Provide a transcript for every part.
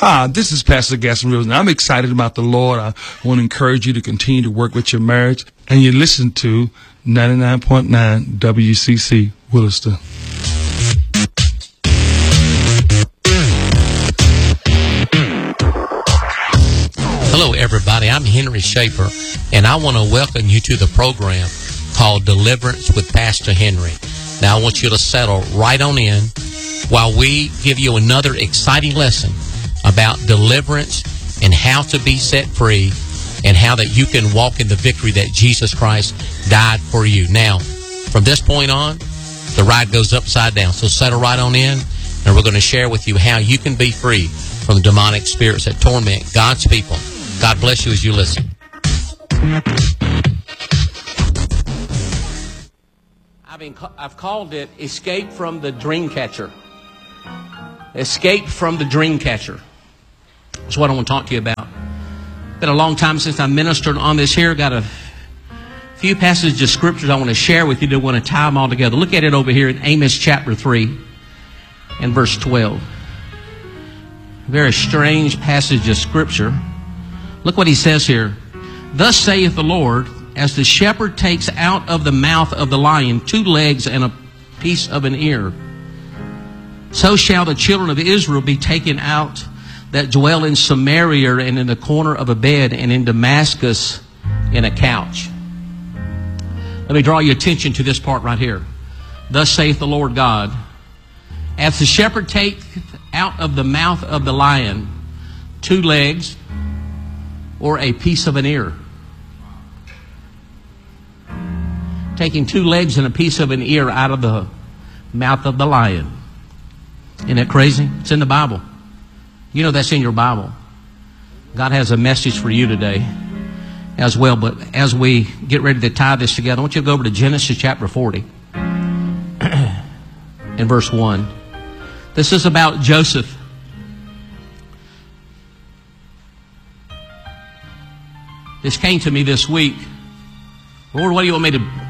Hi, this is Pastor Gaston Rivers, and I'm excited about the Lord. I want to encourage you to continue to work with your marriage. And you listen to 99.9 WCC Williston. Hello, everybody. I'm Henry Schaefer, and I want to welcome you to the program called Deliverance with Pastor Henry. Now, I want you to settle right on in while we give you another exciting lesson about deliverance and how to be set free and how that you can walk in the victory that Jesus Christ died for you. Now, from this point on, the ride goes upside down. So settle right on in, and we're going to share with you how you can be free from the demonic spirits that torment God's people. God bless you as you listen. I've called it Escape from the Dream Catcher. Escape from the Dream Catcher. That's what I want to talk to you about. It's been a long time since I ministered on this here. Got a few passages of scriptures I want to share with you. I want to tie them all together. Look at it over here in Amos chapter 3 and verse 12. A very strange passage of scripture. Look what he says here. Thus saith the Lord, as the shepherd takes out of the mouth of the lion 2 legs and a piece of an ear, so shall the children of Israel be taken out that dwell in Samaria and in the corner of a bed and in Damascus in a couch. Let me draw your attention to this part right here. Thus saith the Lord God, as the shepherd taketh out of the mouth of the lion 2 legs or a piece of an ear. Taking 2 legs and a piece of an ear out of the mouth of the lion. Isn't that crazy? It's in the Bible. You know that's in your Bible. God has a message for you today as well. But as we get ready to tie this together, I want you to go over to Genesis chapter 40 and verse 1. This is about Joseph. This came to me this week. Lord, what do you want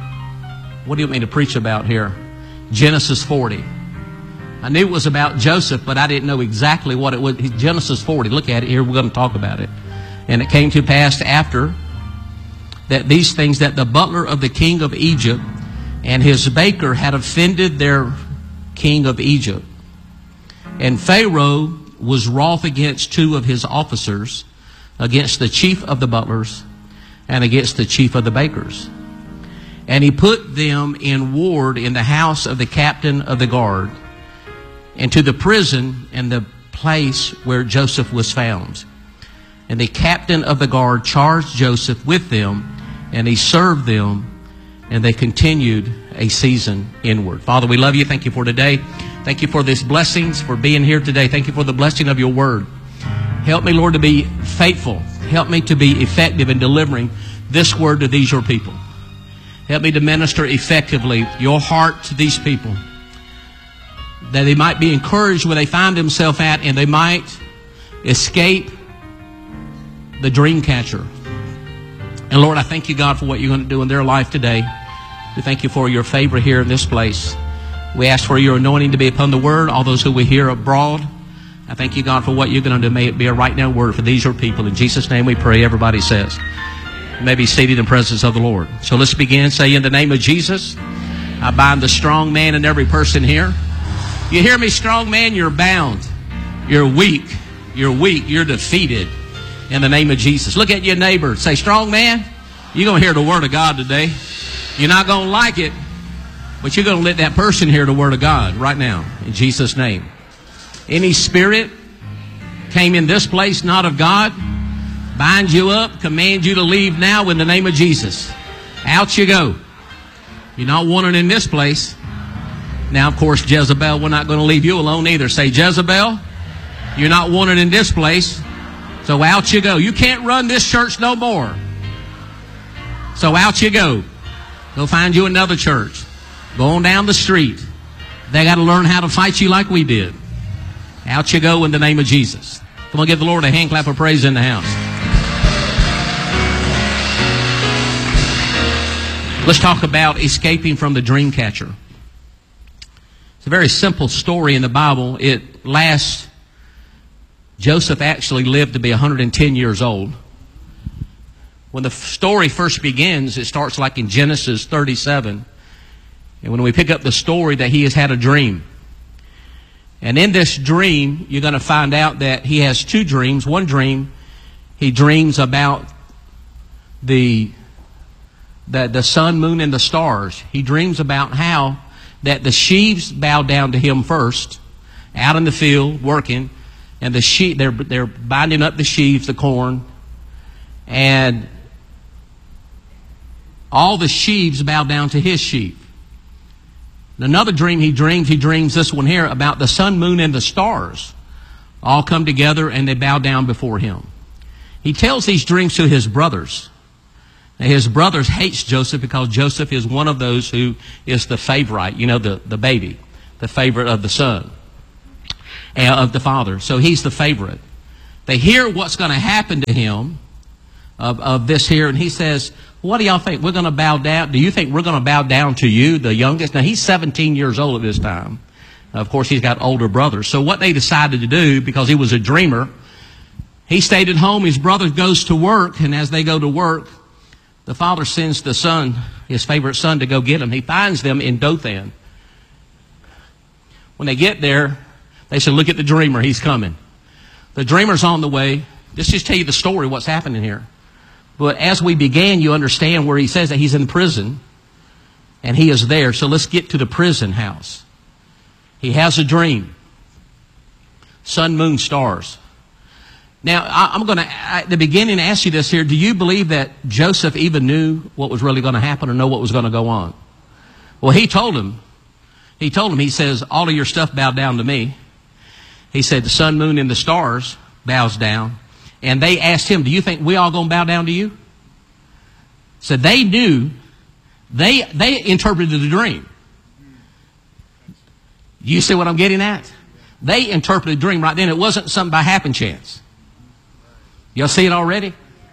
me to preach about here? Genesis 40. I knew it was about Joseph, but I didn't know exactly what it was. Genesis 40. Look at it here. We're going to talk about it. And it came to pass after that these things, that the butler of the king of Egypt and his baker had offended their king of Egypt. And Pharaoh was wroth against 2 of his officers, against the chief of the butlers and against the chief of the bakers. And he put them in ward in the house of the captain of the guard, and to the prison and the place where Joseph was found. And the captain of the guard charged Joseph with them, and he served them, and they continued a season inward. Father, we love you. Thank you for today. Thank you for these blessings, for being here today. Thank you for the blessing of your word. Help me, Lord, to be faithful. Help me to be effective in delivering this word to these your people. Help me to minister effectively your heart to these people, that they might be encouraged where they find themselves at, and they might escape the dream catcher. And Lord, I thank you, God, for what you're going to do in their life today. We thank you for your favor here in this place. We ask for your anointing to be upon the word, all those who we hear abroad. I thank you, God, for what you're going to do. May it be a right now word for these your people. In Jesus' name we pray. Everybody says. You may be seated in the presence of the Lord. So let's begin. Say, in the name of Jesus, I bind the strong man in every person here. You hear me, strong man? You're bound. You're weak. You're weak. You're defeated. In the name of Jesus. Look at your neighbor. Say, strong man, you're going to hear the word of God today. You're not going to like it, but you're going to let that person hear the word of God right now. In Jesus' name. Any spirit came in this place not of God, bind you up, command you to leave now in the name of Jesus. Out you go. You're not wanted in this place. Now, of course, Jezebel, we're not going to leave you alone either. Say, Jezebel, you're not wanted in this place. So out you go. You can't run this church no more. So out you go. Go find you another church. Go on down the street. They got to learn how to fight you like we did. Out you go in the name of Jesus. Come on, give the Lord a hand clap of praise in the house. Let's talk about escaping from the dream catcher. It's a very simple story in the Bible. It lasts Joseph actually lived to be 110 years old. When the story first begins, it starts like in Genesis 37. And when we pick up the story, that he has had a dream. And in this dream, you're going to find out that he has two dreams. One dream, he dreams about the sun, moon, and the stars. He dreams about how that the sheaves bow down to him first, out in the field working, and the sheep they're binding up the sheaves, the corn, and all the sheaves bow down to his sheep. Another dream he dreams this one here about the sun, moon, and the stars all come together and they bow down before him. He tells these dreams to his brothers. Now, his brothers hates Joseph because Joseph is one of those who is the favorite, the baby, the favorite of the son, of the father. So he's the favorite. They hear what's going to happen to him of this here, and he says, what do y'all think? We're going to bow down? Do you think we're going to bow down to you, the youngest? Now, he's 17 years old at this time. Of course, he's got older brothers. So what they decided to do, because he was a dreamer, he stayed at home. His brother goes to work, and as they go to work, the father sends the son, his favorite son, to go get him. He finds them in Dothan. When they get there, they said, look at the dreamer. He's coming. The dreamer's on the way. Let's just tell you the story, what's happening here. But as we began, you understand where he says that he's in prison, and he is there. So let's get to the prison house. He has a dream. Sun, moon, stars. Now, I'm going to, at the beginning, ask you this here. Do you believe that Joseph even knew what was really going to happen or know what was going to go on? Well, he told him, he says, all of your stuff bowed down to me. He said, the sun, moon, and the stars bows down. And they asked him, do you think we all going to bow down to you? So they knew, they interpreted the dream. You see what I'm getting at? They interpreted the dream right then. It wasn't something by happen chance. Y'all see it already?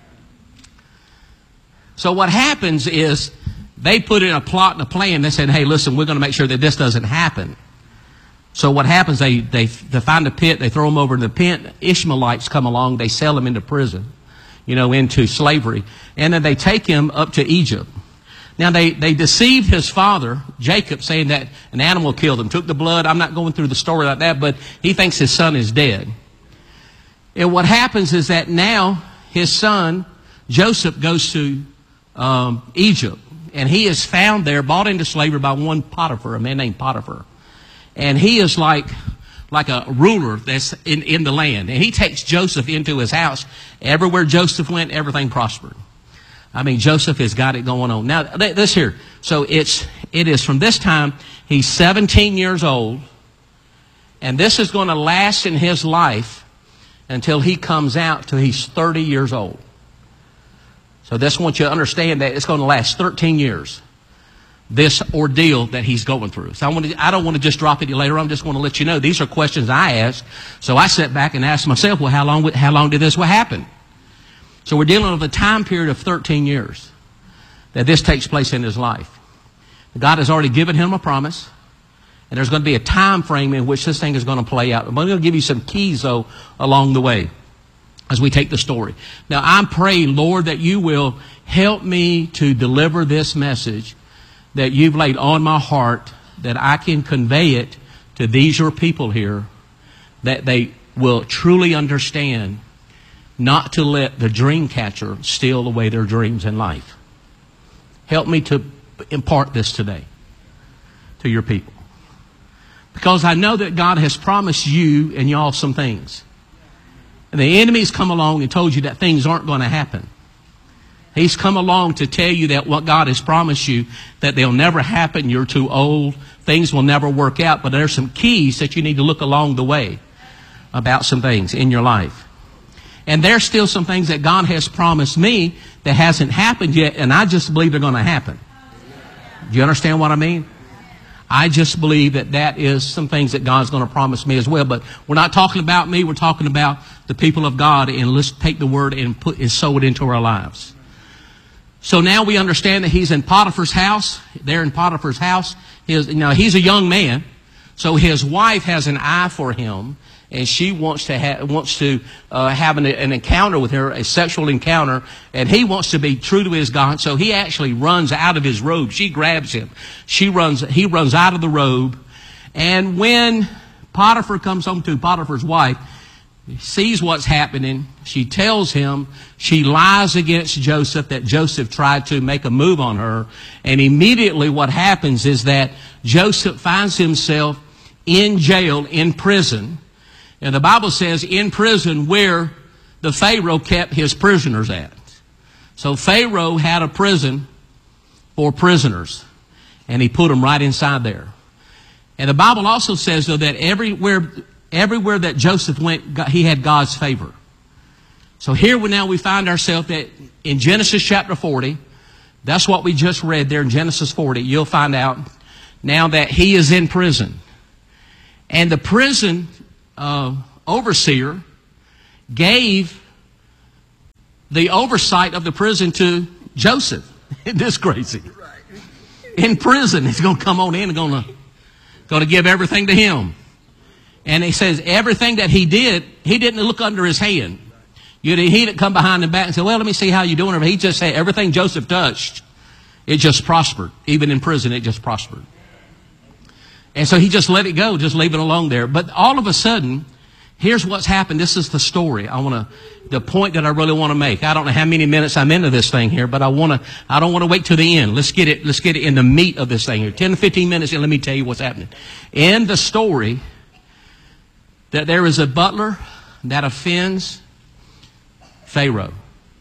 So what happens is they put in a plot and a plan. They said, hey, listen, we're going to make sure that this doesn't happen. So what happens, they find a pit, they throw them over in the pit. Ishmaelites come along, they sell him into prison, into slavery. And then they take him up to Egypt. Now they deceived his father, Jacob, saying that an animal killed him, took the blood. I'm not going through the story like that, but he thinks his son is dead. And what happens is that now his son, Joseph, goes to Egypt. And he is found there, bought into slavery by one Potiphar, a man named Potiphar. And he is like a ruler that's in the land. And he takes Joseph into his house. Everywhere Joseph went, everything prospered. I mean, Joseph has got it going on. Now, this here. So it is from this time, he's 17 years old. And this is going to last in his life until he comes out till he's 30 years old. So this, I want you to understand that it's going to last 13 years. This ordeal that he's going through. So I don't want to just drop it later. I'm just going to let you know these are questions I asked. So I sat back and asked myself, well, how long did this happen? So we're dealing with a time period of 13 years that this takes place in his life. God has already given him a promise, and there's going to be a time frame in which this thing is going to play out. I'm going to give you some keys, though, along the way as we take the story. Now, I'm praying, Lord, that you will help me to deliver this message that you've laid on my heart, that I can convey it to these your people here, that they will truly understand not to let the dream catcher steal away their dreams in life. Help me to impart this today to your people. Because I know that God has promised you and y'all some things. And the enemy's come along and told you that things aren't going to happen. He's come along to tell you that what God has promised you, that they'll never happen, you're too old, things will never work out. But there's some keys that you need to look along the way about some things in your life. And there's still some things that God has promised me that hasn't happened yet, and I just believe they're going to happen. Do you understand what I mean? I just believe that is some things that God's going to promise me as well. But we're not talking about me, we're talking about the people of God, and let's take the word and sow it into our lives. So now we understand that he's in Potiphar's house. There in Potiphar's house, he's a young man. So his wife has an eye for him. and she wants to have an encounter with her, a sexual encounter, and he wants to be true to his God. So he actually runs out of his robe. She grabs him. He runs out of the robe, and when Potiphar comes home to Potiphar's wife, sees what's happening. She tells him, she lies against Joseph, that Joseph tried to make a move on her. And immediately what happens is that Joseph finds himself in jail, in prison. And the Bible says in prison where the Pharaoh kept his prisoners at. So Pharaoh had a prison for prisoners, and he put them right inside there. And the Bible also says, though, that everywhere that Joseph went, he had God's favor. So here we find ourselves that in Genesis chapter 40, that's what we just read there in Genesis 40. You'll find out now that he is in prison. And the prison overseer gave the oversight of the prison to Joseph. Isn't this crazy? In prison, he's going to come on in and going to give everything to him. And he says everything that he did, he didn't look under his hand. He didn't come behind the back and say, well, let me see how you're doing. He just said everything Joseph touched, it just prospered. Even in prison, it just prospered. And so he just let it go, just leave it alone there. But all of a sudden, here's what's happened. This is the story. The point that I really want to make. I don't know how many minutes I'm into this thing here, but I don't want to wait till the end. Let's get it in the meat of this thing here. 10 to 15 minutes, and let me tell you what's happening. In the story, that there is a butler that offends Pharaoh.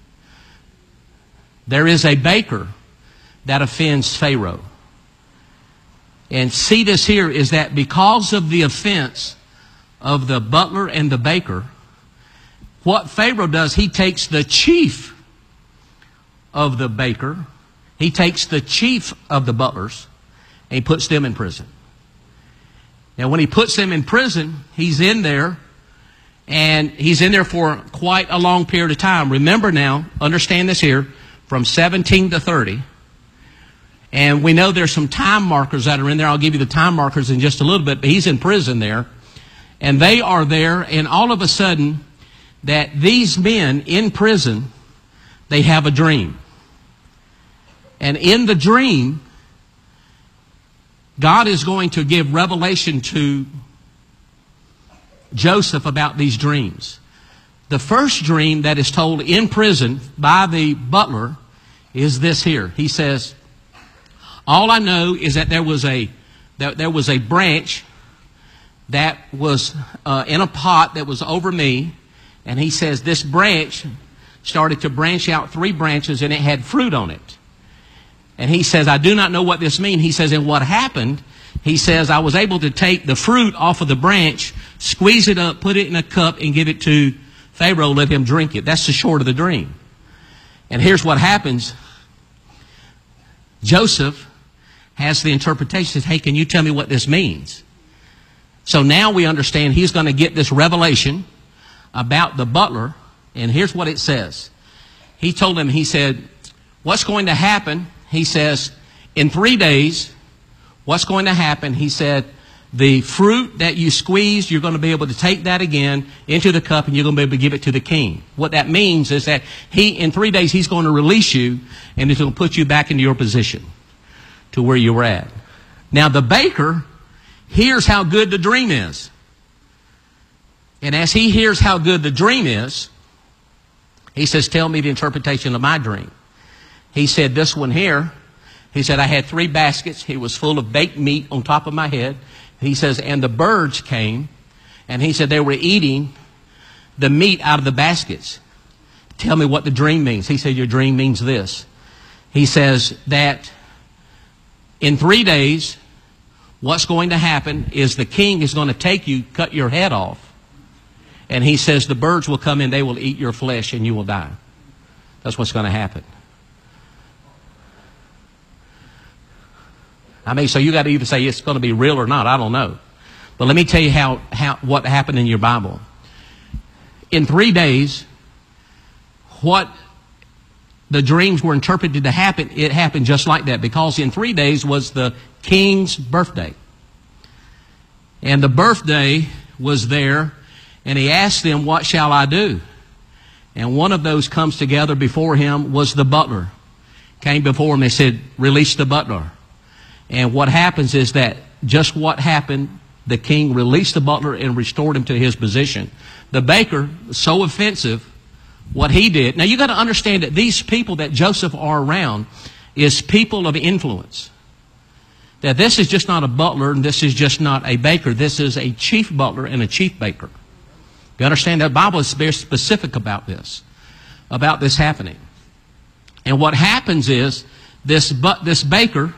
There is a baker that offends Pharaoh. And see, this here is that because of the offense of the butler and the baker, what Pharaoh does, he takes the chief of the baker, he takes the chief of the butlers, and he puts them in prison. Now, when he puts them in prison, he's in there, and he's in there for quite a long period of time. Remember now, understand this here, from 17 to 30. And we know there's some time markers that are in there. I'll give you the time markers in just a little bit, but he's in prison there. And they are there, and all of a sudden, that these men in prison, they have a dream. And in the dream, God is going to give revelation to Joseph about these dreams. The first dream that is told in prison by the butler is this here. He says, all I know is that there was a branch that was in a pot that was over me. And he says this branch started to branch out 3 branches, and it had fruit on it. And he says, I do not know what this means. He says, and what happened, he says, I was able to take the fruit off of the branch, squeeze it up, put it in a cup, and give it to Pharaoh, let him drink it. That's the short of the dream. And here's what happens. Joseph has the interpretation. Says, hey, can you tell me what this means? So now we understand he's going to get this revelation about the butler. And here's what it says. He told him, he said, what's going to happen? He says, in 3 days, what's going to happen? He said, the fruit that you squeezed, you're going to be able to take that again into the cup, and you're going to be able to give it to the king. What that means is that in 3 days, he's going to release you, and he's going to put you back into your position to where you were at. Now, the baker hears how good the dream is. And as he hears how good the dream is, he says, tell me the interpretation of my dream. He said, this one here, he said, I had 3 baskets. He was full of baked meat on top of my head. He says, and the birds came, and he said they were eating the meat out of the baskets. Tell me what the dream means. He said, your dream means this. He says that in 3 days, what's going to happen is the king is going to take you, cut your head off. And he says the birds will come in, they will eat your flesh, and you will die. That's what's going to happen. I mean, so you got to either say it's going to be real or not. I don't know. But let me tell you what happened in your Bible. In 3 days, what the dreams were interpreted to happen, it happened just like that. Because in 3 days was the king's birthday. And the birthday was there. And he asked them, what shall I do? And one of those comes together before him was the butler. Came before him and said, release the butler. And what happens is that just what happened, the king released the butler and restored him to his position. The baker, so offensive, what he did. Now you got to understand that these people that Joseph are around is people of influence. That this is just not a butler and this is just not a baker. This is a chief butler and a chief baker. You understand that the Bible is very specific about this happening. And what happens is this baker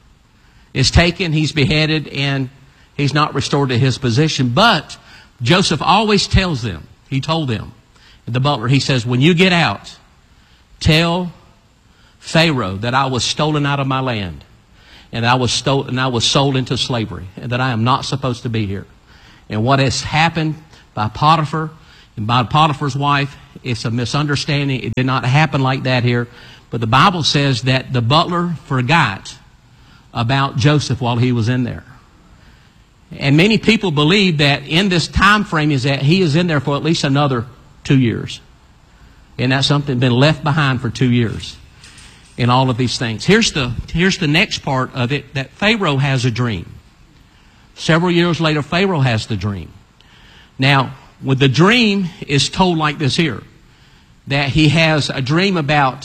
is taken, he's beheaded, and he's not restored to his position. But Joseph always tells them, he told them, the butler, he says, when you get out, tell Pharaoh that I was stolen out of my land, and I was sold into slavery, and that I am not supposed to be here. And what has happened by Potiphar and by Potiphar's wife, it's a misunderstanding. It did not happen like that here. But the Bible says that the butler forgot about Joseph while he was in there. And many people believe that in this time frame is that he is in there for at least another 2 years. And that's something been left behind for 2 years in all of these things. Here's the next part of it, that Pharaoh has a dream. Several years later, Pharaoh has the dream. Now, with the dream is told like this here, that he has a dream about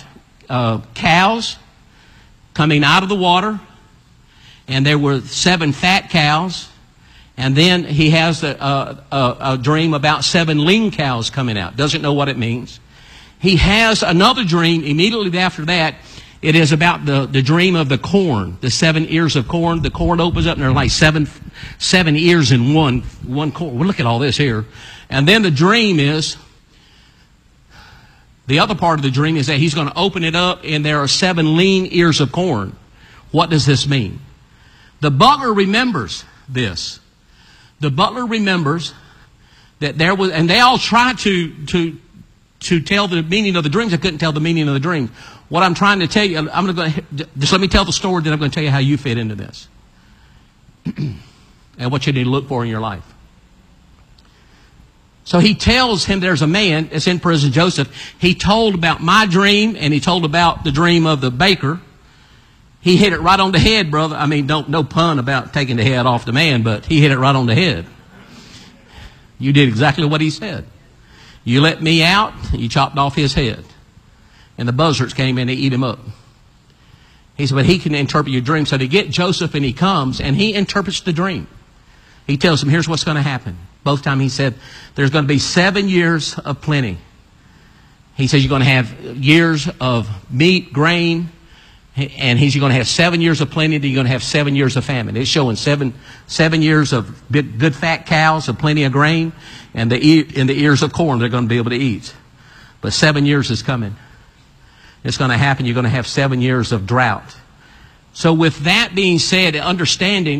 cows coming out of the water, and there were 7 fat cows, and then he has a dream about 7 lean cows coming out. Doesn't know what it means. He has another dream immediately after that. It is about the dream of the corn, the 7 ears of corn. The corn opens up and there are like seven ears in one corn. Well, look at all this here. And then the dream is, the other part of the dream is that he's going to open it up and there are 7 lean ears of corn. What does this mean? The butler remembers this. The butler remembers that there was, and they all tried to tell the meaning of the dreams. I couldn't tell the meaning of the dreams. What I'm trying to tell you, just let me tell the story, then I'm going to tell you how you fit into this. And what you need to look for in your life. So he tells him there's a man that's in prison, Joseph. He told about my dream, and he told about the dream of the baker. He hit it right on the head, brother. I mean, no pun about taking the head off the man, but he hit it right on the head. You did exactly what he said. You let me out, you chopped off his head. And the buzzards came in to eat him up. He said, but he can interpret your dream. So they get Joseph, and he comes, and he interprets the dream. He tells him, here's what's going to happen. Both times he said, there's going to be 7 years of plenty. He says you're going to have years of meat, grain, and you're going to have 7 years of plenty, then you're going to have 7 years of famine. It's showing seven years of good fat cows, of plenty of grain, and the ears of corn they're going to be able to eat. But 7 years is coming. It's going to happen. You're going to have 7 years of drought. So with that being said, understanding,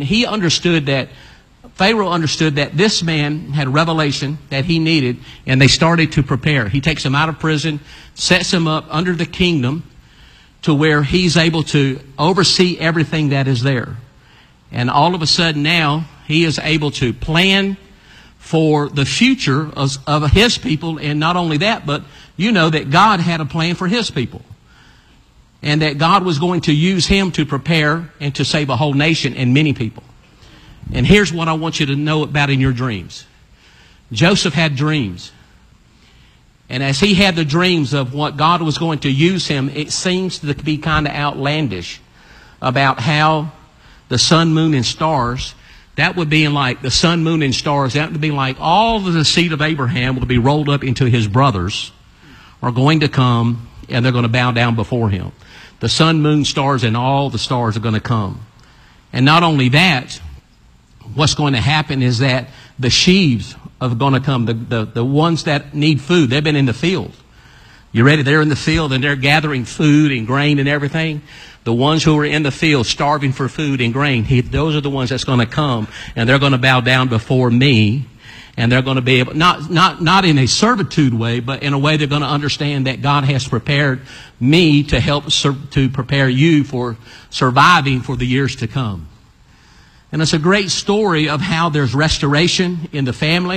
Pharaoh understood that this man had a revelation that he needed, and they started to prepare. He takes him out of prison, sets him up under the kingdom to where he's able to oversee everything that is there. And all of a sudden now, he is able to plan for the future of his people. And not only that, but you know that God had a plan for his people. And that God was going to use him to prepare and to save a whole nation and many people. And here's what I want you to know about in your dreams. Joseph had dreams. And as he had the dreams of what God was going to use him, it seems to be kind of outlandish about how the sun, moon, and stars, that would be like the sun, moon, and stars, that would be like all of the seed of Abraham would be rolled up into his brothers are going to come and they're going to bow down before him. The sun, moon, stars, and all the stars are going to come. And not only that, what's going to happen is that the sheaves are going to come. The ones that need food, they've been in the field. You ready? They're in the field and they're gathering food and grain and everything. The ones who are in the field starving for food and grain, those are the ones that's going to come and they're going to bow down before me. And they're going to be able, not in a servitude way, but in a way they're going to understand that God has prepared me to help to prepare you for surviving for the years to come. And it's a great story of how there's restoration in the family.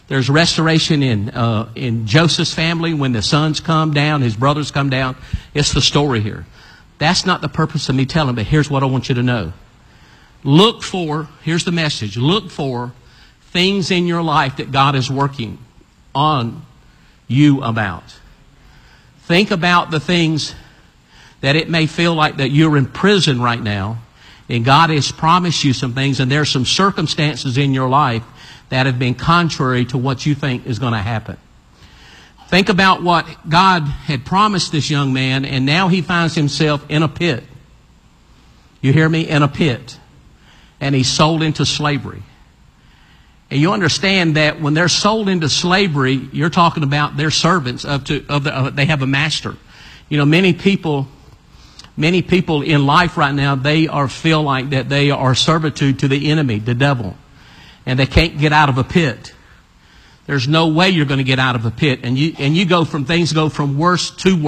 There's restoration in Joseph's family when the sons come down, his brothers come down. It's the story here. That's not the purpose of me telling, but here's what I want you to know. Look for, here's the message, look for things in your life that God is working on you about. Think about the things that it may feel like that you're in prison right now, and God has promised you some things, and there's some circumstances in your life that have been contrary to what you think is going to happen. Think about what God had promised this young man, and now he finds himself in a pit. You hear me? In a pit. And he's sold into slavery. And you understand that when they're sold into slavery, you're talking about they're servants they have a master. You know, many people in life right now, they feel like that they are servitude to the enemy, the devil. And they can't get out of a pit. There's no way you're going to get out of a pit. And things go from worse to worse.